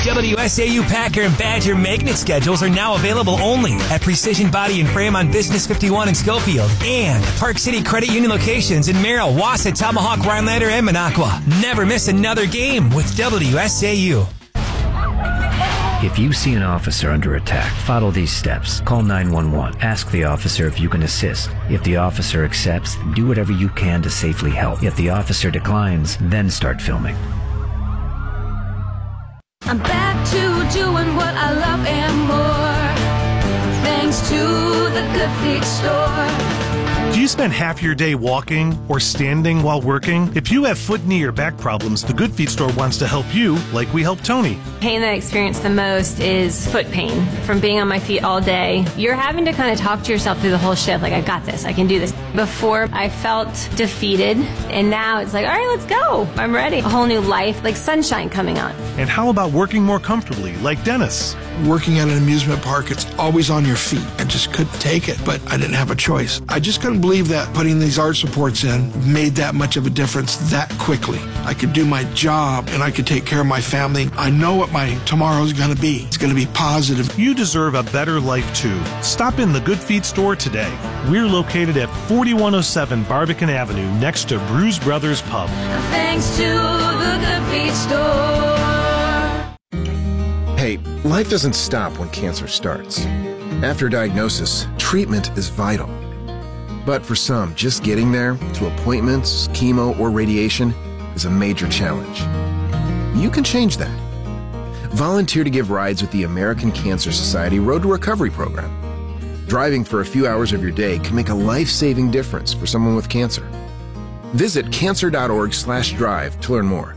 WSAU Packer and Badger magnet schedules are now available only at Precision Body and Frame on Business 51 in Schofield and Park City Credit Union locations in Merrill, Wausau, Tomahawk, Rhinelander, and Minocqua. Never miss another game with WSAU. If you see an officer under attack, follow these steps. Call 911. Ask the officer if you can assist. If the officer accepts, do whatever you can to safely help. If the officer declines, then start filming. I'm back to doing what I love and more, thanks to the Good Feet store. Do you spend half your day walking or standing while working? If you have foot, knee, or back problems, the Good Feet store wants to help you like we help Tony. Pain that I experience the most is foot pain from being on my feet all day. You're having to kind of talk to yourself through the whole shift, like, I got this, I can do this. Before, I felt defeated, and now it's like, all right, let's go. I'm ready. A whole new life, like sunshine coming on. And how about working more comfortably, like Dennis? Working at an amusement park, it's always on your feet. I just couldn't take it, but I didn't have a choice. I just couldn't believe that putting these arch supports in made that much of a difference that quickly. I could do my job and I could take care of my family. I know what my tomorrow's going to be. It's going to be positive. You deserve a better life too. Stop in the Good Feet store today. We're located at 4107 Barbican Avenue next to Bruise Brothers Pub. Thanks to the Good Feet store. Hey, life doesn't stop when cancer starts. After diagnosis, treatment is vital. But for some, just getting there, to appointments, chemo, or radiation, is a major challenge. You can change that. Volunteer to give rides with the American Cancer Society Road to Recovery program. Driving for a few hours of your day can make a life-saving difference for someone with cancer. Visit cancer.org/drive to learn more.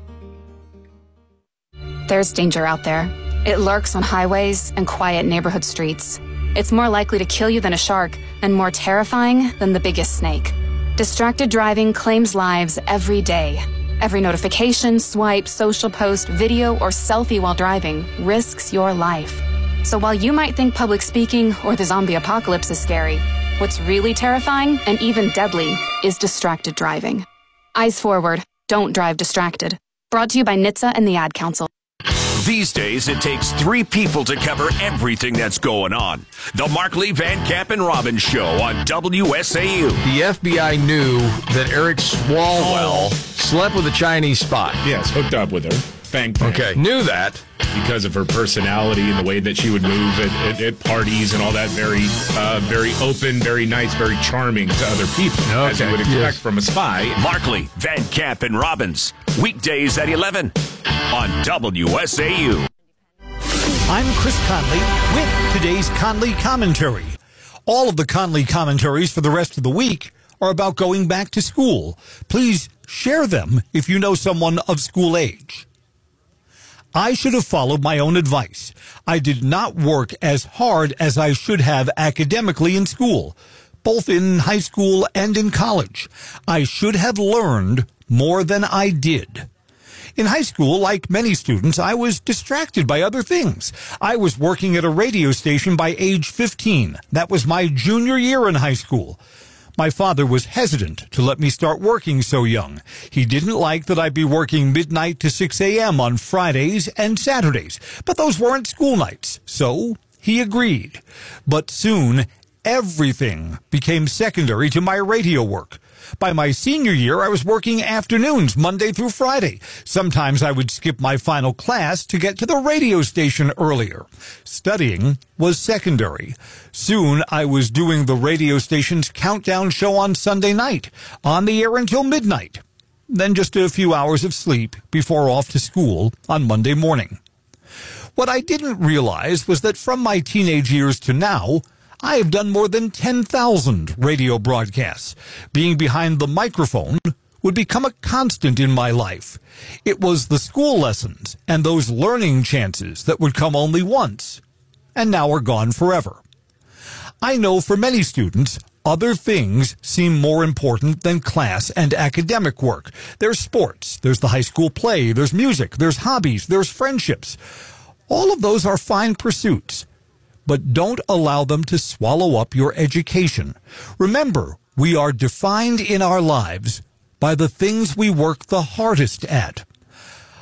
There's danger out there. It lurks on highways and quiet neighborhood streets. It's more likely to kill you than a shark and more terrifying than the biggest snake. Distracted driving claims lives every day. Every notification, swipe, social post, video, or selfie while driving risks your life. So while you might think public speaking or the zombie apocalypse is scary, what's really terrifying and even deadly is distracted driving. Eyes forward. Don't drive distracted. Brought to you by NHTSA and the Ad Council. These days, it takes 3 people to cover everything that's going on. The Mark Lee, Van Camp, and Robbins Show on WSAU. The FBI knew that Eric Swalwell slept with a Chinese spy. Yes, hooked up with her. Bang, bang. Okay, knew that. Because of her personality and the way that she would move at parties and all that, very open, very nice, very charming to other people, as you would expect from a spy. Mark Lee, Van Camp, and Robbins, weekdays at 11 on WSAU. I'm Chris Conley with today's Conley Commentary. All of the Conley commentaries for the rest of the week are about going back to school. Please share them if you know someone of school age. I should have followed my own advice. I did not work as hard as I should have academically in school, both in high school and in college. I should have learned more than I did. In high school, like many students, I was distracted by other things. I was working at a radio station by age 15. That was my junior year in high school. My father was hesitant to let me start working so young. He didn't like that I'd be working midnight to 6 a.m. on Fridays and Saturdays, but those weren't school nights, so he agreed. But soon, everything became secondary to my radio work. By my senior year, I was working afternoons, Monday through Friday. Sometimes I would skip my final class to get to the radio station earlier. Studying was secondary. Soon, I was doing the radio station's countdown show on Sunday night, on the air until midnight. Then just a few hours of sleep before off to school on Monday morning. What I didn't realize was that from my teenage years to now, I have done more than 10,000 radio broadcasts. Being behind the microphone would become a constant in my life. It was the school lessons and those learning chances that would come only once, and now are gone forever. I know for many students, other things seem more important than class and academic work. There's sports, there's the high school play, there's music, there's hobbies, there's friendships. All of those are fine pursuits. But don't allow them to swallow up your education. Remember, we are defined in our lives by the things we work the hardest at.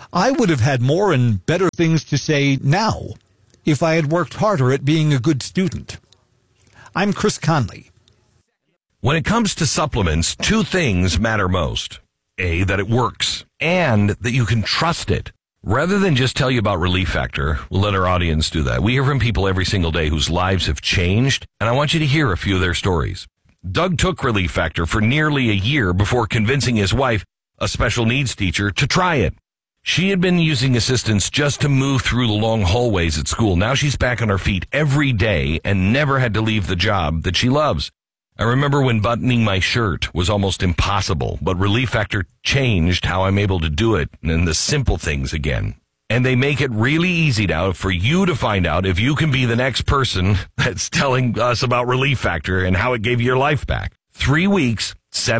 I would have had more and better things to say now if I had worked harder at being a good student. I'm Chris Conley. When it comes to supplements, two things matter most. A, that it works, and that you can trust it. Rather than just tell you about Relief Factor, we'll let our audience do that. We hear from people every single day whose lives have changed, and I want you to hear a few of their stories. Doug took Relief Factor for nearly a year before convincing his wife, a special needs teacher, to try it. She had been using assistance just to move through the long hallways at school. Now she's back on her feet every day and never had to leave the job that she loves. I remember when buttoning my shirt was almost impossible, but Relief Factor changed how I'm able to do it and the simple things again. And they make it really easy now for you to find out if you can be the next person that's telling us about Relief Factor and how it gave you your life back. 3 weeks,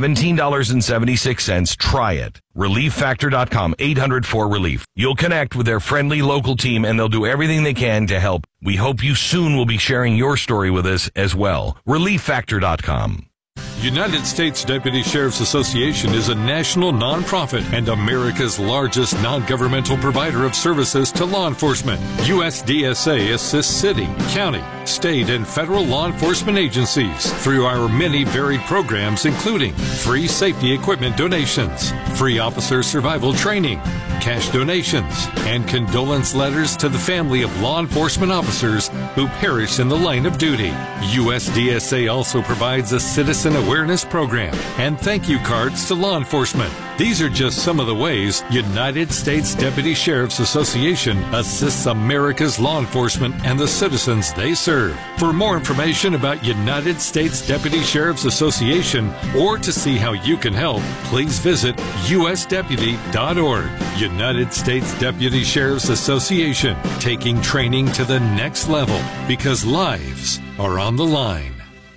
$17.76. Try it. ReliefFactor.com, 800-4RELIEF. You'll connect with their friendly local team, and they'll do everything they can to help. We hope you soon will be sharing your story with us as well. ReliefFactor.com. United States Deputy Sheriff's Association is a national nonprofit and America's largest non-governmental provider of services to law enforcement. USDSA assists city, county, state, and federal law enforcement agencies through our many varied programs, including free safety equipment donations, free officer survival training, cash donations, and condolence letters to the family of law enforcement officers who perished in the line of duty. USDSA also provides a citizen awareness program and thank you cards to law enforcement. These are just some of the ways United States Deputy Sheriff's Association assists America's law enforcement and the citizens they serve. For more information about United States Deputy Sheriff's Association or to see how you can help, please visit usdeputy.org. United States Deputy Sheriff's Association, taking training to the next level because lives are on the line.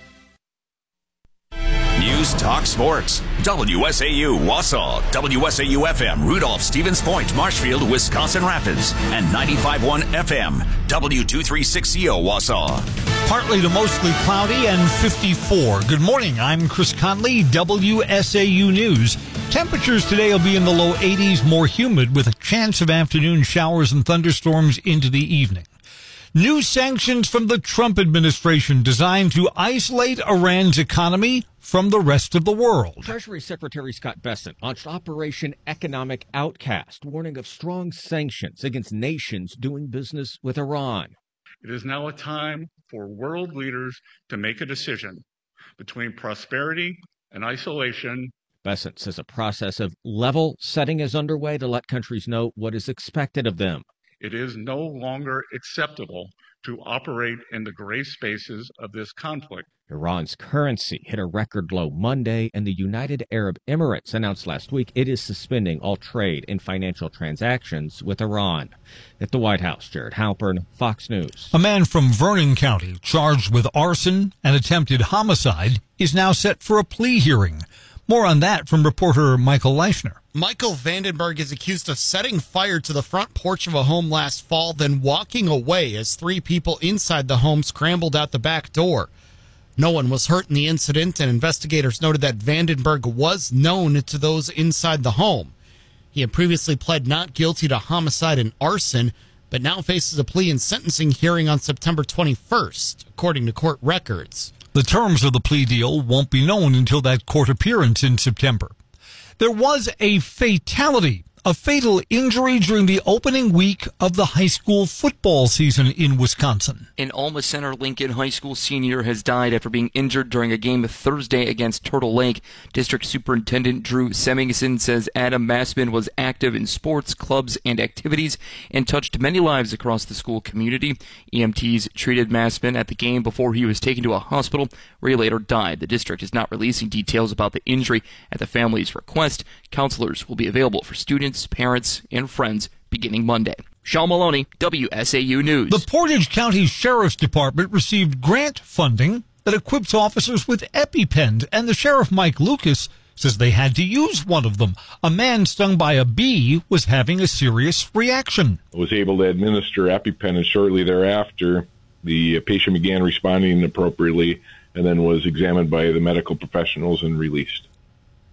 News Talk Sports. WSAU Wausau, WSAU-FM Rudolph, Stevens Point, Marshfield, Wisconsin Rapids, and 95.1 FM, W236CO Wausau. Partly to mostly cloudy and 54. Good morning. I'm Chris Conley, WSAU News. Temperatures today will be in the low 80s, more humid, with a chance of afternoon showers and thunderstorms into the evening. New sanctions from the Trump administration designed to isolate Iran's economy from the rest of the world. Treasury Secretary Scott Bessent launched Operation Economic Outcast, warning of strong sanctions against nations doing business with Iran. It is now a time for world leaders to make a decision between prosperity and isolation. Bessent says a process of level setting is underway to let countries know what is expected of them. It is no longer acceptable to operate in the gray spaces of this conflict. Iran's currency hit a record low Monday, and the United Arab Emirates announced last week it is suspending all trade and financial transactions with Iran. At the White House, Jared Halpern, Fox News. A man from Vernon County charged with arson and attempted homicide is now set for a plea hearing. More on that from reporter Michael Leishner. Michael Vandenberg is accused of setting fire to the front porch of a home last fall, then walking away as 3 people inside the home scrambled out the back door. No one was hurt in the incident, and investigators noted that Vandenberg was known to those inside the home. He had previously pled not guilty to homicide and arson, but now faces a plea and sentencing hearing on September 21st, according to court records. The terms of the plea deal won't be known until that court appearance in September. There was a fatality, a fatal injury during the opening week of the high school football season in Wisconsin. An Alma Center Lincoln High School senior has died after being injured during a game Thursday against Turtle Lake. District Superintendent Drew Semingson says Adam Massman was active in sports, clubs, and activities and touched many lives across the school community. EMTs treated Massman at the game before he was taken to a hospital where he later died. The district is not releasing details about the injury at the family's request. Counselors will be available for students, parents, and friends beginning Monday. Sean Maloney, WSAU News. The Portage County Sheriff's Department received grant funding that equips officers with EpiPens, and the Sheriff Mike Lucas says they had to use one of them. A man stung by a bee was having a serious reaction. I was able to administer EpiPen, and shortly thereafter, the patient began responding appropriately and then was examined by the medical professionals and released.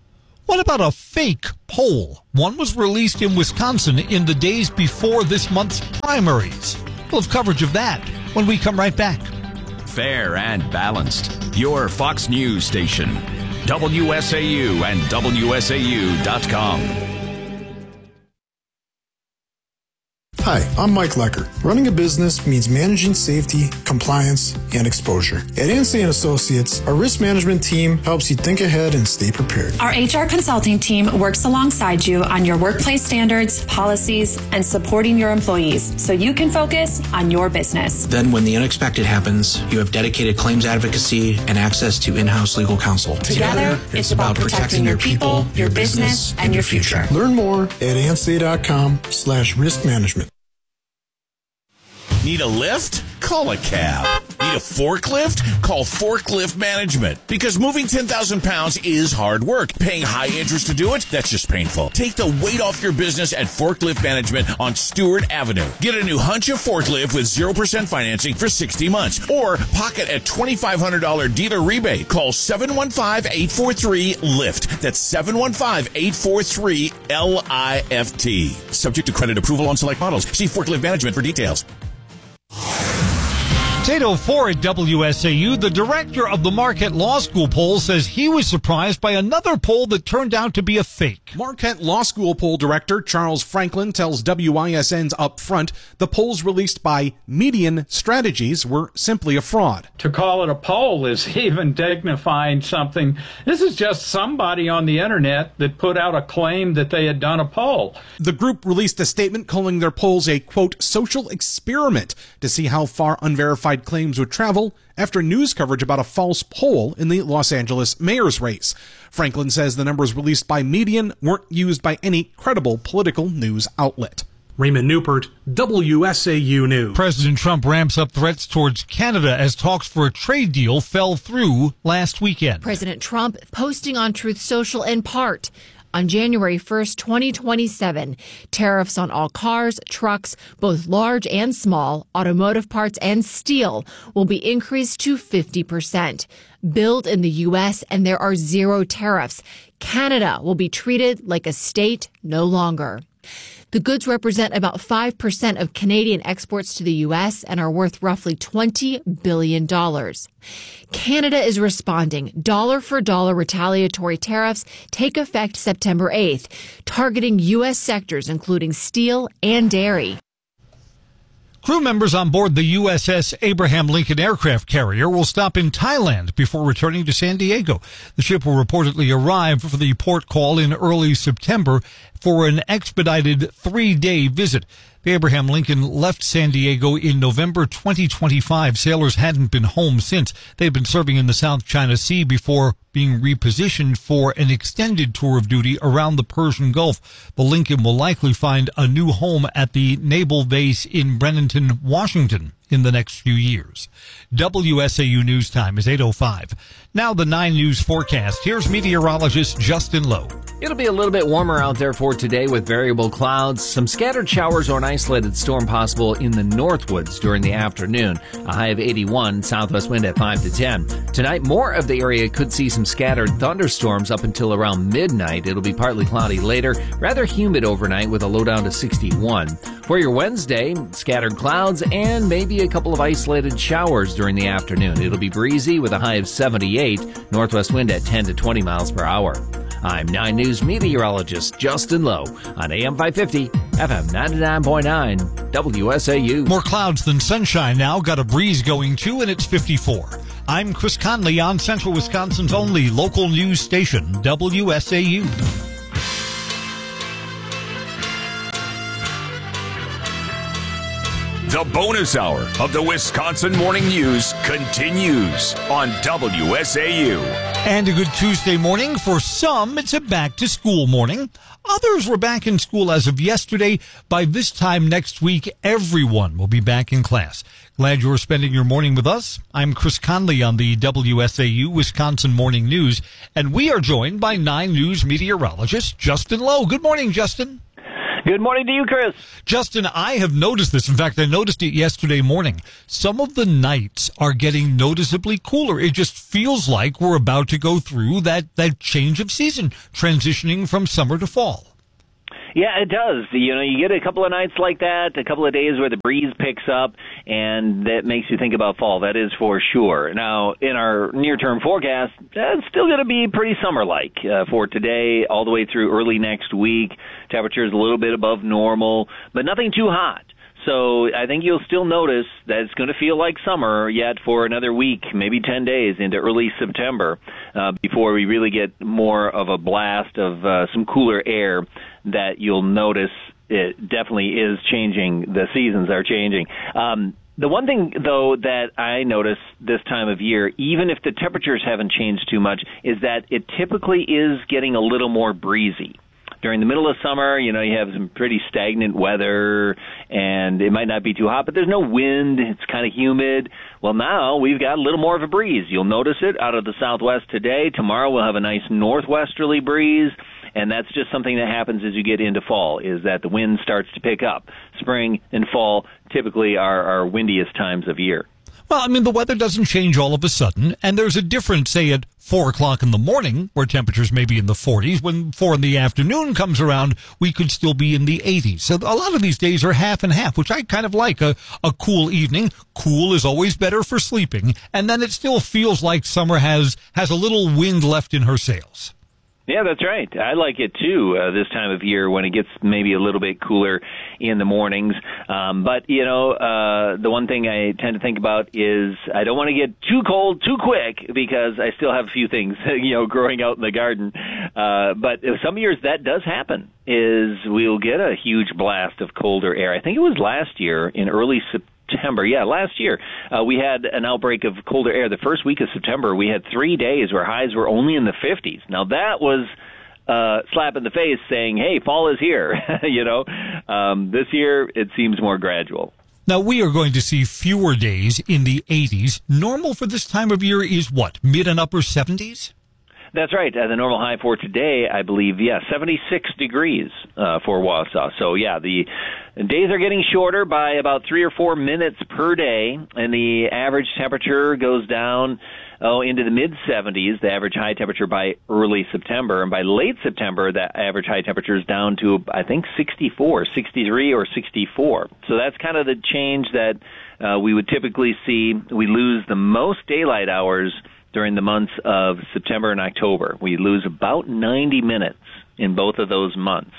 What about a fake poll? One was released in Wisconsin in the days before this month's primaries. We'll have coverage of that when we come right back. Fair and balanced. Your Fox News station. WSAU and WSAU.com. Hi, I'm Mike Lecker. Running a business means managing safety, compliance, and exposure. At Ansay & Associates, our risk management team helps you think ahead and stay prepared. Our HR consulting team works alongside you on your workplace standards, policies, and supporting your employees so you can focus on your business. Then when the unexpected happens, you have dedicated claims advocacy and access to in-house legal counsel. Together, it's about protecting your people, your business, and your future. Learn more at ansay.com/risk management. Need a lift? Call a cab. Need a forklift? Call Forklift Management. Because moving 10,000 pounds is hard work. Paying high interest to do it? That's just painful. Take the weight off your business at Forklift Management on Stewart Avenue. Get a new Huncha forklift with 0% financing for 60 months. Or pocket a $2,500 dealer rebate. Call 715-843-LIFT. That's 715-843-LIFT. Subject to credit approval on select models. See Forklift Management for details. It's 8:04 at WSAU. The director of the Marquette Law School poll says he was surprised by another poll that turned out to be a fake. Marquette Law School poll director Charles Franklin tells WISN's Upfront the polls released by Median Strategies were simply a fraud. To call it a poll is even dignifying something. This is just somebody on the internet that put out a claim that they had done a poll. The group released a statement calling their polls a, quote, social experiment to see how far unverified claims would travel after news coverage about a false poll in the Los Angeles mayor's race. Franklin says the numbers released by Median weren't used by any credible political news outlet. Raymond Newport, WSAU News. President Trump ramps up threats towards Canada as talks for a trade deal fell through last weekend. President Trump posting on Truth Social in part. On January 1st, 2027, tariffs on all cars, trucks, both large and small, automotive parts and steel will be increased to 50%. Build in the U.S. and there are zero tariffs. Canada will be treated like a state no longer. The goods represent about 5% of Canadian exports to the U.S. and are worth roughly $20 billion. Canada is responding. Dollar-for-dollar retaliatory tariffs take effect September 8th, targeting U.S. sectors including steel and dairy. Crew members on board the USS Abraham Lincoln aircraft carrier will stop in Thailand before returning to San Diego. The ship will reportedly arrive for the port call in early September for an expedited 3-day visit. The Abraham Lincoln left San Diego in November 2025. Sailors hadn't been home since. They'd been serving in the South China Sea before being repositioned for an extended tour of duty around the Persian Gulf. The Lincoln will likely find a new home at the naval base in Brenerton, Washington in the next few years. WSAU News Time is 8:05. Now the 9 News forecast. Here's meteorologist Justin Lowe. It'll be a little bit warmer out there for today with variable clouds, some scattered showers or an isolated storm possible in the Northwoods during the afternoon. A high of 81, southwest wind at 5 to 10. Tonight, more of the area could see some scattered thunderstorms up until around midnight. It'll be partly cloudy later, rather humid overnight with a low down to 61. For your Wednesday, scattered clouds and maybe a couple of isolated showers during the afternoon. It'll be breezy with a high of 78, northwest wind at 10 to 20 miles per hour. I'm 9 News meteorologist Justin Lowe on AM 550, FM 99.9, WSAU. More clouds than sunshine now. Got a breeze going too, and it's 54. I'm Chris Conley on Central Wisconsin's only local news station, WSAU. The bonus hour of the Wisconsin Morning News continues on WSAU. And a good Tuesday morning. For some, it's a back-to-school morning. Others were back in school as of yesterday. By this time next week, everyone will be back in class. Glad you're spending your morning with us. I'm Chris Conley on the WSAU Wisconsin Morning News, and we are joined by 9 News meteorologist Justin Lowe. Good morning, Justin. Good morning to you, Chris. Justin, I have noticed this. In fact, I noticed it yesterday morning. Some of the nights are getting noticeably cooler. It just feels like we're about to go through that change of season, transitioning from summer to fall. Yeah, it does. You know, you get a couple of nights like that, a couple of days where the breeze picks up, and that makes you think about fall. That is for sure. Now, in our near-term forecast, it's still going to be pretty summer-like for today all the way through early next week. Temperatures a little bit above normal, but nothing too hot. So I think you'll still notice that it's going to feel like summer yet for another week, maybe 10 days into early September before we really get more of a blast of some cooler air that you'll notice it definitely is changing. The seasons are changing. The one thing, though, that I notice this time of year, even if the temperatures haven't changed too much, is that it typically is getting a little more breezy. During the middle of summer, you know, you have some pretty stagnant weather, and it might not be too hot, but there's no wind. It's kind of humid. Well, now we've got a little more of a breeze. You'll notice it out of the southwest today. Tomorrow we'll have a nice northwesterly breeze, and that's just something that happens as you get into fall, is that the wind starts to pick up. Spring and fall typically are our windiest times of year. Well, I mean, the weather doesn't change all of a sudden, and there's a difference, say, at 4 o'clock in the morning, where temperatures may be in the 40s. When 4 in the afternoon comes around, we could still be in the 80s. So a lot of these days are half and half, which I kind of like. A cool evening. Cool is always better for sleeping. And then it still feels like summer has a little wind left in her sails. Yeah, that's right. I like it, too, this time of year when it gets maybe a little bit cooler in the mornings. But, you know, the one thing I tend to think about is I don't want to get too cold too quick because I still have a few things, you know, growing out in the garden. But some years that does happen, is we'll get a huge blast of colder air. I think it was last year in early September. Yeah, last year we had an outbreak of colder air. The first week of September, we had 3 days where highs were only in the 50s. Now, that was slap in the face saying, hey, fall is here. You know, this year it seems more gradual. Now, we are going to see fewer days in the 80s. Normal for this time of year is what, mid and upper 70s? That's right. The normal high for today, I believe, 76 degrees for Wausau. So, yeah, the days are getting shorter by about 3 or 4 minutes per day, and the average temperature goes down into the mid-70s, the average high temperature by early September. And by late September, the average high temperature is down to, I think, 64, 63 or 64. So that's kind of the change that we would typically see. We lose the most daylight hours during the months of September and October. We lose about 90 minutes in both of those months.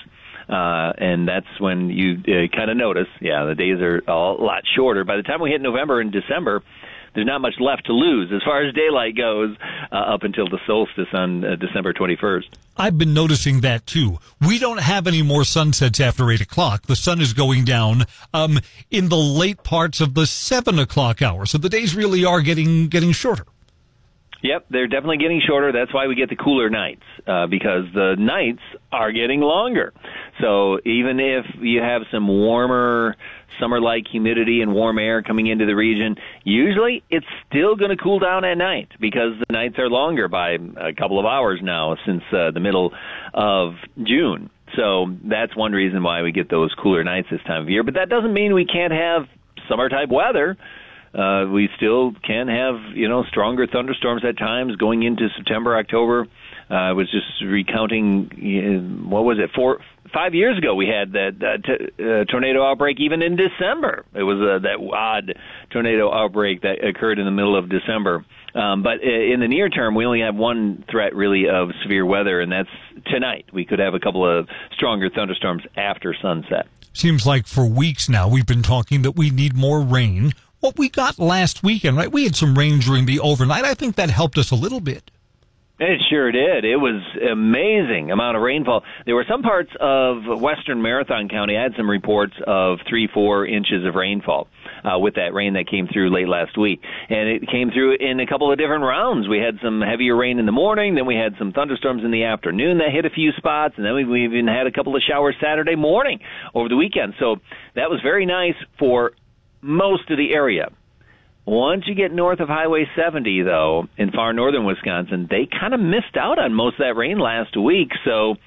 And that's when you kind of notice, the days are a lot shorter. By the time we hit November and December, there's not much left to lose as far as daylight goes up until the solstice on December 21st. I've been noticing that, too. We don't have any more sunsets after 8 o'clock. The sun is going down in the late parts of the 7 o'clock hour. So the days really are getting shorter. Yep, they're definitely getting shorter. That's why we get the cooler nights, because the nights are getting longer. So even if you have some warmer summer-like humidity and warm air coming into the region, usually it's still going to cool down at night because the nights are longer by a couple of hours now since the middle of June. So that's one reason why we get those cooler nights this time of year. But that doesn't mean we can't have summer-type weather. We still can have, stronger thunderstorms at times going into September, October. I was just recounting, 5 years ago we had that tornado outbreak even in December. It was that odd tornado outbreak that occurred in the middle of December. But in the near term, we only have one threat really of severe weather, and that's tonight. We could have a couple of stronger thunderstorms after sunset. Seems like for weeks now we've been talking that we need more rain. What we got last weekend, right? We had some rain during the overnight. I think that helped us a little bit. It sure did. It was amazing amount of rainfall. There were some parts of western Marathon County. I had some reports of 3-4 inches of rainfall with that rain that came through late last week. And it came through in a couple of different rounds. We had some heavier rain in the morning, then we had some thunderstorms in the afternoon that hit a few spots, and then we even had a couple of showers Saturday morning over the weekend. So that was very nice for most of the area. Once you get north of Highway 70, though, in far northern Wisconsin, they kind of missed out on most of that rain last week. So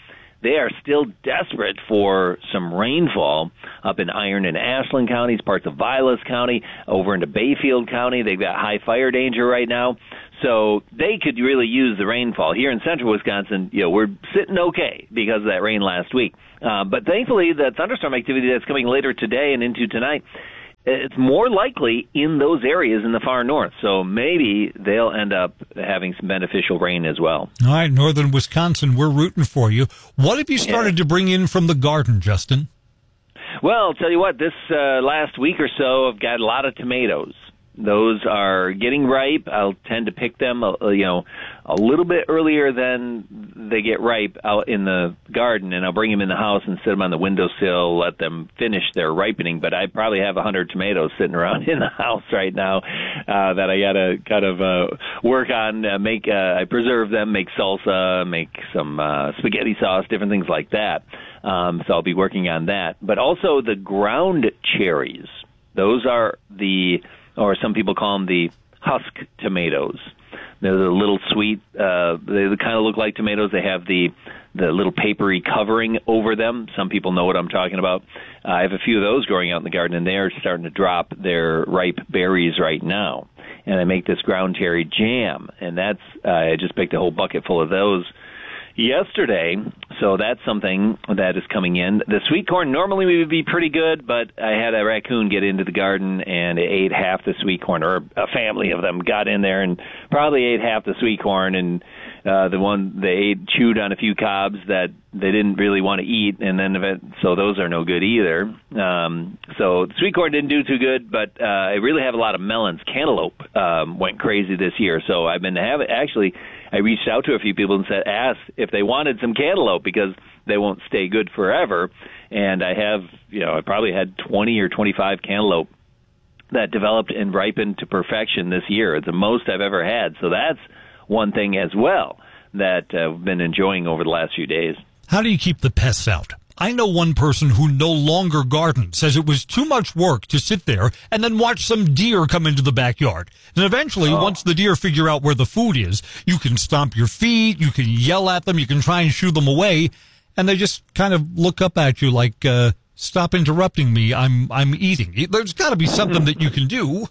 they are still desperate for some rainfall up in Iron and Ashland counties, parts of Vilas County, over into Bayfield County. They've got high fire danger right now. So they could really use the rainfall. Here in central Wisconsin, we're sitting okay because of that rain last week. But thankfully, the thunderstorm activity that's coming later today and into tonight, it's more likely in those areas in the far north. So maybe they'll end up having some beneficial rain as well. All right, northern Wisconsin, we're rooting for you. What have you started to bring in from the garden, Justin? Well, I'll tell you what, this last week or so, I've got a lot of tomatoes. Those are getting ripe. I'll tend to pick them, a little bit earlier than they get ripe out in the garden, and I'll bring them in the house and set them on the windowsill, let them finish their ripening. But I probably have 100 tomatoes sitting around in the house right now that I got to kind of work on. I preserve them, make salsa, make some spaghetti sauce, different things like that. So I'll be working on that. But also the ground cherries. Those are or some people call them the husk tomatoes. They're the little sweet, they kind of look like tomatoes. They have the little papery covering over them. Some people know what I'm talking about. I have a few of those growing out in the garden, and they're starting to drop their ripe berries right now. And I make this ground cherry jam, and I just picked a whole bucket full of those yesterday, so that's something that is coming in. The sweet corn normally would be pretty good, but I had a raccoon get into the garden and it ate half the sweet corn, or a family of them got in there and probably ate half the sweet corn, and the one they chewed on a few cobs that they didn't really want to eat, and then so those are no good either. So the sweet corn didn't do too good, but I really have a lot of melons. Cantaloupe went crazy this year, so I've been I reached out to a few people and asked if they wanted some cantaloupe because they won't stay good forever. And I probably had 20 or 25 cantaloupe that developed and ripened to perfection this year. It's the most I've ever had. So that's one thing as well that I've been enjoying over the last few days. How do you keep the pests out? I know one person who no longer gardens, says it was too much work to sit there and then watch some deer come into the backyard. And eventually, once the deer figure out where the food is, you can stomp your feet, you can yell at them, you can try and shoo them away, and they just kind of look up at you like, stop interrupting me, I'm eating. There's got to be something that you can do.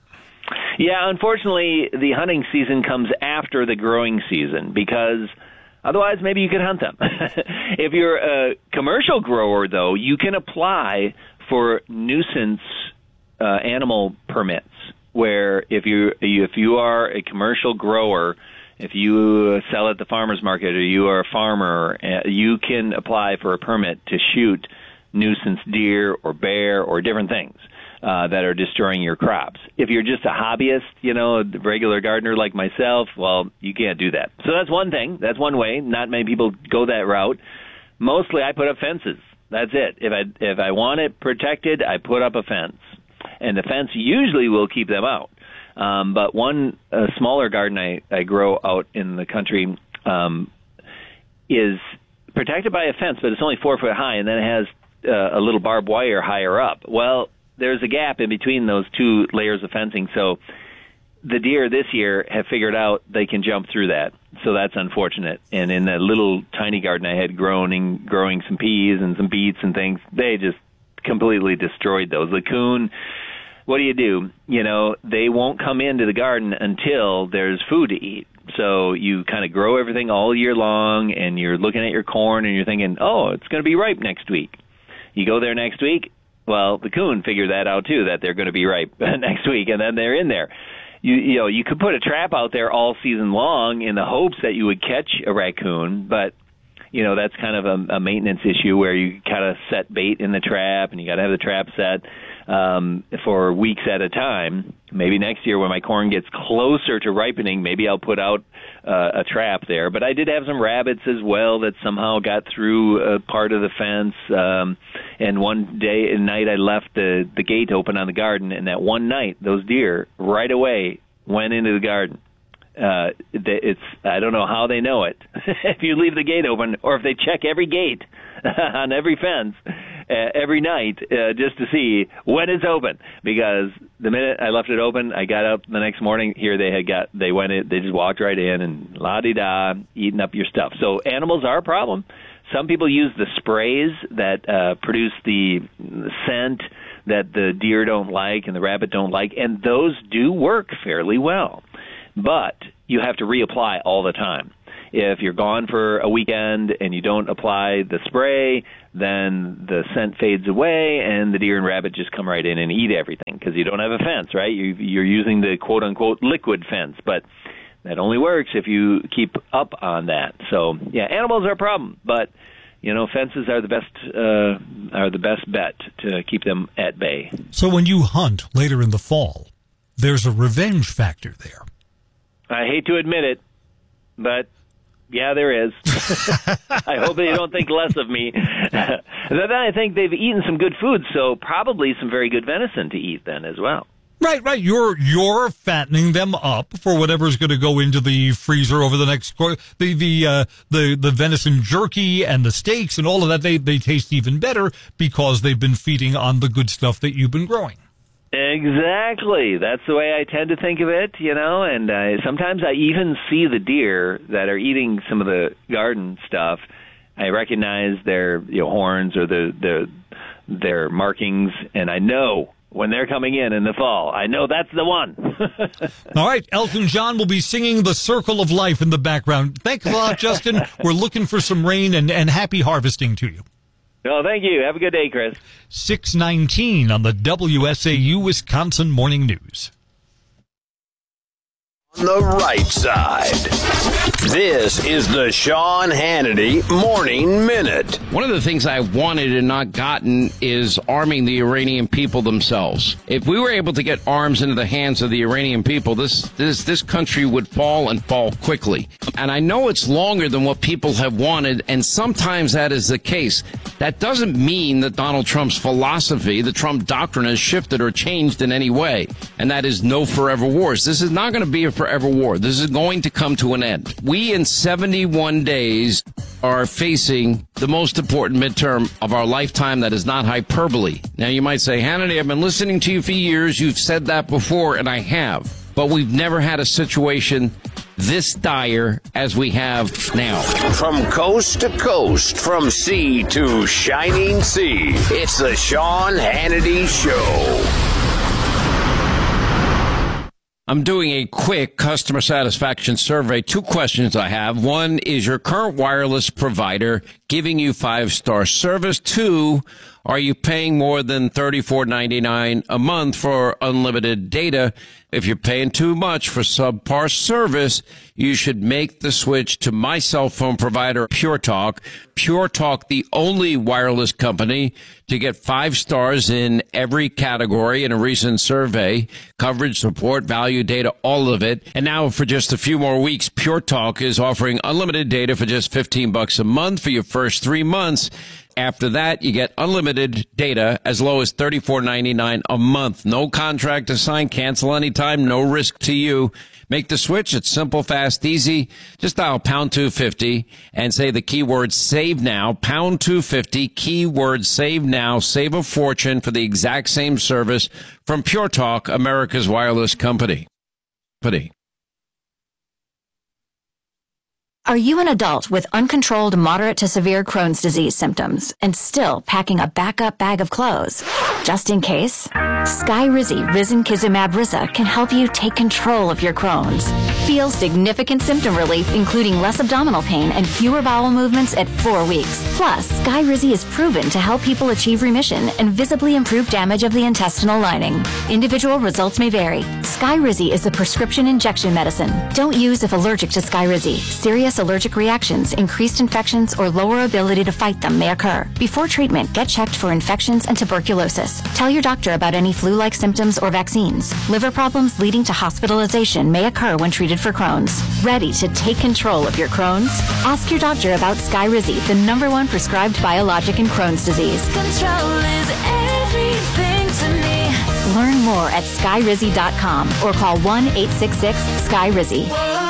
Yeah, unfortunately, the hunting season comes after the growing season because otherwise, maybe you could hunt them. If you're a commercial grower, though, you can apply for nuisance animal permits, where if you are a commercial grower, if you sell at the farmer's market or you are a farmer, you can apply for a permit to shoot nuisance deer or bear or different things that are destroying your crops. If you're just a hobbyist, a regular gardener like myself, well, you can't do that. So that's one thing. That's one way. Not many people go that route. Mostly I put up fences. That's it. If I want it protected, I put up a fence. And the fence usually will keep them out. But one smaller garden I grow out in the country is protected by a fence, but it's only 4 foot high, and then it has a little barbed wire higher up. Well, there's a gap in between those two layers of fencing, so the deer this year have figured out they can jump through that. So that's unfortunate. And in that little tiny garden I had growing some peas and some beets and things, they just completely destroyed those. The coon, what do? They won't come into the garden until there's food to eat. So you kind of grow everything all year long, and you're looking at your corn, and you're thinking, it's going to be ripe next week. You go there next week, well, the coon figured that out, too, that they're going to be ripe next week, and then they're in there. You could put a trap out there all season long in the hopes that you would catch a raccoon, but, that's kind of a maintenance issue where you kind of set bait in the trap, and you got to have the trap set for weeks at a time. Maybe next year when my corn gets closer to ripening, maybe I'll put out a trap there. But I did have some rabbits as well that somehow got through part of the fence. And one day and night I left the gate open on the garden, and that one night those deer right away went into the garden. I don't know how they know it. If you leave the gate open, or if they check every gate on every fence every night just to see when it's open. Because the minute I left it open, I got up the next morning. Here they went in. They just walked right in and la-di-da, eating up your stuff. So animals are a problem. Some people use the sprays that produce the scent that the deer don't like and the rabbit don't like, and those do work fairly well. But you have to reapply all the time. If you're gone for a weekend and you don't apply the spray, then the scent fades away and the deer and rabbit just come right in and eat everything because you don't have a fence, right? You're using the quote-unquote liquid fence, but that only works if you keep up on that. So, yeah, animals are a problem, but fences are the best bet to keep them at bay. So when you hunt later in the fall, there's a revenge factor there. I hate to admit it, but yeah, there is. I hope they don't think less of me. Then I think they've eaten some good food, so probably some very good venison to eat then as well. Right. You're fattening them up for whatever's going to go into the freezer over the next the venison jerky and the steaks and all of that. They taste even better because they've been feeding on the good stuff that you've been growing. Exactly. That's the way I tend to think of it, and sometimes I even see the deer that are eating some of the garden stuff. I recognize their horns or their markings, and I know when they're coming in the fall. I know that's the one. All right, Elton John will be singing The Circle of Life in the background. Thanks a lot, Justin. We're looking for some rain and happy harvesting to you. Oh, thank you. Have a good day, Chris. 6:19 on the WSAU Wisconsin Morning News. On the right side, this is the Sean Hannity Morning Minute. One of the things I wanted and not gotten is arming the Iranian people themselves. If we were able to get arms into the hands of the Iranian people, this country would fall and fall quickly. And I know it's longer than what people have wanted, and sometimes that is the case. That doesn't mean that Donald Trump's philosophy, the Trump doctrine, has shifted or changed in any way. And that is no forever wars. This is not going to be a forever war. This is going to come to an end. We, in 71 days, are facing the most important midterm of our lifetime. That is not hyperbole. Now, you might say, Hannity, I've been listening to you for years. You've said that before, and I have. But we've never had a situation this dire as we have now. From coast to coast, from sea to shining sea, it's the Sean Hannity Show. I'm doing a quick customer satisfaction survey. 2 questions I have. 1, is your current wireless provider giving you 5-star service? 2, are you paying more than $34.99 a month for unlimited data? If you're paying too much for subpar service, you should make the switch to my cell phone provider, Pure Talk. Pure Talk, the only wireless company to get 5 stars in every category in a recent survey. Coverage, support, value, data, all of it. And now for just a few more weeks, Pure Talk is offering unlimited data for just $15 a month for your first 3 months. After that, you get unlimited data as low as $34.99 a month. No contract to sign, cancel anytime, no risk to you. Make the switch. It's simple, fast, easy. Just dial pound 250 and say the keyword save now. Pound 250, keyword save now. Save a fortune for the exact same service from Pure Talk, America's wireless company. Are you an adult with uncontrolled moderate to severe Crohn's disease symptoms and still packing a backup bag of clothes? Just in case, Skyrizi Risankizumab Riza can help you take control of your Crohn's. Feel significant symptom relief, including less abdominal pain and fewer bowel movements at 4 weeks. Plus, Skyrizi is proven to help people achieve remission and visibly improve damage of the intestinal lining. Individual results may vary. Skyrizi is a prescription injection medicine. Don't use if allergic to Skyrizi. Serious allergic reactions, increased infections, or lower ability to fight them may occur. Before treatment, get checked for infections and tuberculosis. Tell your doctor about any flu-like symptoms or vaccines. Liver problems leading to hospitalization may occur when treated for Crohn's. Ready to take control of your Crohn's? Ask your doctor about Skyrizi, the #1 prescribed biologic in Crohn's disease. Control is everything to me. Learn more at Skyrizi.com or call 1-866-SKYRIZI.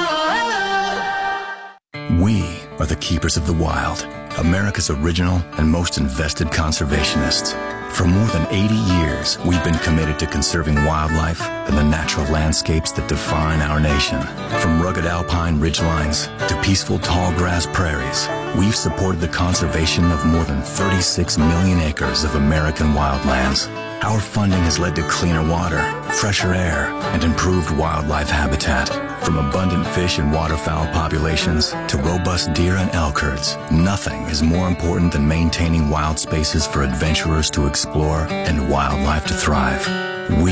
We are the keepers of the wild, America's original and most invested conservationists. For more than 80 years, we've been committed to conserving wildlife and the natural landscapes that define our nation. From rugged alpine ridgelines to peaceful tall grass prairies, we've supported the conservation of more than 36 million acres of American wildlands. Our funding has led to cleaner water, fresher air, and improved wildlife habitat. From abundant fish and waterfowl populations to robust deer and elk herds, nothing is more important than maintaining wild spaces for adventurers to explore and wildlife to thrive. We